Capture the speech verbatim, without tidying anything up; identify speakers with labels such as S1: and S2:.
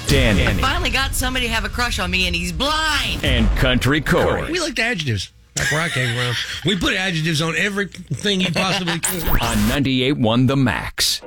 S1: Danny.
S2: Finally got somebody to have a crush on me, and he's blind.
S1: And Country Corey.
S3: We liked adjectives. That's where I came from. We put adjectives on everything you possibly could.
S1: On ninety-eight point one The Max.